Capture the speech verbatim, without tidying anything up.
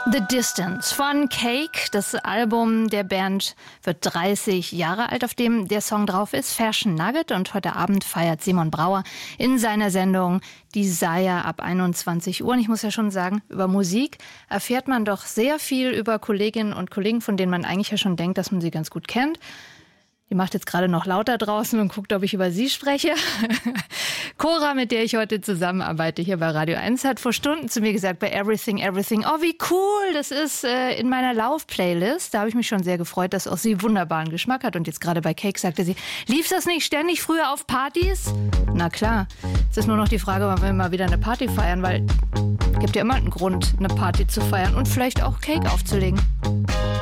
The Distance von Cake. Das Album der Band wird dreißig Jahre alt, auf dem der Song drauf ist. Fashion Nugget. Und heute Abend feiert Simon Brauer in seiner Sendung Desire ab einundzwanzig Uhr. Und ich muss ja schon sagen, über Musik erfährt man doch sehr viel über Kolleginnen und Kollegen, von denen man eigentlich ja schon denkt, dass man sie ganz gut kennt. Die macht jetzt gerade noch lauter draußen und guckt, ob ich über sie spreche. Cora, mit der ich heute zusammenarbeite hier bei Radio eins, hat vor Stunden zu mir gesagt, bei Everything, Everything, oh wie cool, das ist äh, in meiner Lauf-Playlist. Da habe ich mich schon sehr gefreut, dass auch sie wunderbaren Geschmack hat. Und jetzt gerade bei Cake sagte sie, lief das nicht ständig früher auf Partys? Na klar, es ist nur noch die Frage, wann wir mal wieder eine Party feiern, weil es gibt ja immer einen Grund, eine Party zu feiern und vielleicht auch Cake aufzulegen.